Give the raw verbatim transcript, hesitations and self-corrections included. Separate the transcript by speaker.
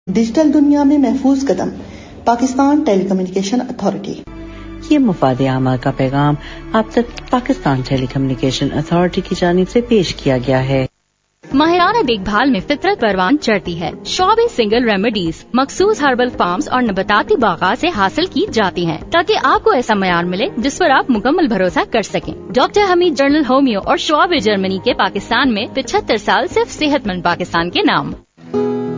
Speaker 1: Digital दुनिया में महफूज कदम, पाकिस्तान टेलीकम्युनिकेशन अथॉरिटी।
Speaker 2: ये मुफाद आमा का पैगाम आप तक पाकिस्तान टेलीकम्युनिकेशन अथॉरिटी की जानिब से पेश किया गया है।
Speaker 3: माहिराना देखभाल में फितरत परवान चढ़ती है। शॉबे सिंगल रेमेडीज मखसूस हर्बल फार्म्स और नबताती बागात से हासिल की जाती हैं, ताकि आपको ऐसा मयार मिले जिस पर आप मुकम्मल भरोसा कर सकें। डॉक्टर हमीद जर्नल होमियो और शॉबे जर्मनी के पाकिस्तान में पचहत्तर साल सिर्फ सेहतमंद पाकिस्तान के नाम।